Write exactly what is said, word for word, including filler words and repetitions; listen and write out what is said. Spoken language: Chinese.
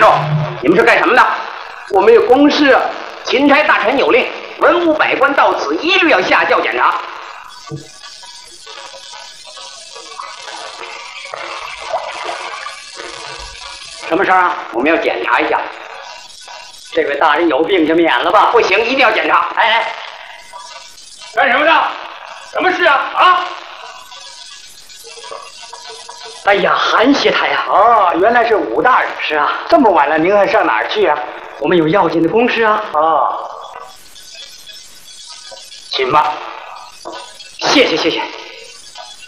住！你们是干什么的？ 我们有公事。 钦差大臣有令，文武百官到此一律要下轿检查。什么事儿啊？我们要检查一下。 这位大人有病就免了吧？ 不行，一定要检查。 哎哎， 干什么的？什么事啊？啊！ 哎呀，韩协台呀！ 哦，原来是武大人。 是啊， 这么晚了，您还上哪儿去啊？ 我们有要紧的公事啊。 哦，请吧。 谢谢谢谢。